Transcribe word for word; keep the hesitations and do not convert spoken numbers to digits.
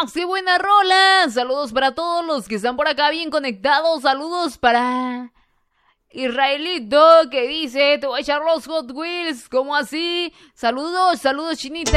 Max, qué buena rola. Saludos para todos los que están por acá bien conectados. Saludos para Israelito que dice, te voy a echar los Hot Wheels. ¿Cómo así? Saludos, saludos, Chinita.